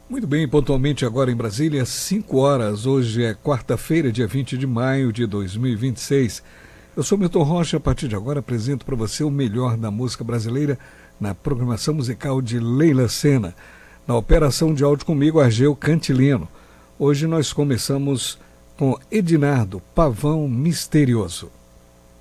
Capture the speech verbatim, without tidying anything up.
Muito bem, pontualmente agora em Brasília, cinco horas. Hoje é quarta-feira, dia vinte de maio de dois mil e vinte e seis. Eu sou Milton Rocha, a partir de agora apresento para você o melhor da música brasileira na programação musical de Leila Sena. Na operação de áudio comigo, Argeu Cantileno. Hoje nós começamos com Ednardo, Pavão Misterioso.